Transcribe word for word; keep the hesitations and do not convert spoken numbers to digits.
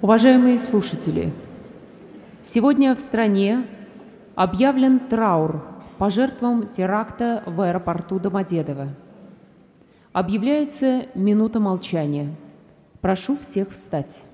Уважаемые слушатели, сегодня в стране объявлен траур по жертвам теракта в аэропорту Домодедово. Объявляется минута молчания. Прошу всех встать.